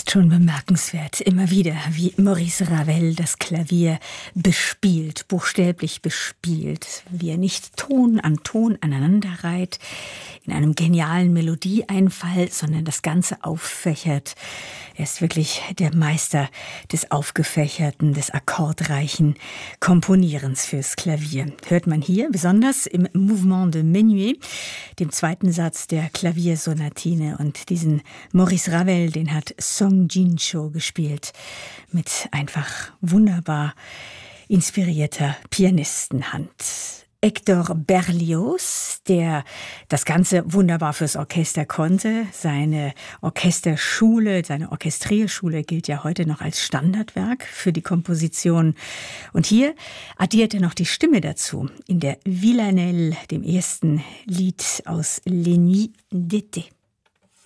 Ist schon bemerkenswert, immer wieder, wie Maurice Ravel das Klavier bespielt, buchstäblich bespielt, wie er nicht Ton an Ton aneinanderreiht, in einem genialen Melodieeinfall, sondern das Ganze auffächert. Er ist wirklich der Meister des aufgefächerten, des akkordreichen Komponierens fürs Klavier. Hört man hier besonders im Mouvement de Menuet, dem zweiten Satz der Klaviersonatine. Und diesen Maurice Ravel, den hat Song Jin-cho gespielt, mit einfach wunderbar inspirierter Pianistenhand. Hector Berlioz, der das Ganze wunderbar fürs Orchester konnte. Seine Orchesterschule, seine Orchestrierschule gilt ja heute noch als Standardwerk für die Komposition. Und hier addiert er noch die Stimme dazu in der Villanelle, dem ersten Lied aus Les Nuits d'été.